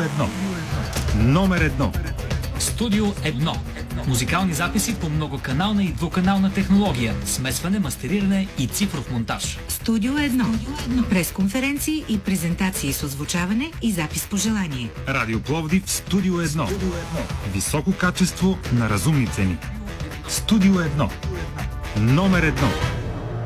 едно. Номер едно. Студио 1. Музикални записи по многоканална и двуканална технология, смесване, мастериране и цифров монтаж. Студио 1. Пресконференции и презентации с озвучаване и запис по желание. Радио Пловдив, Студио 1. Високо качество на разумни цени. Студио 1. Номер едно.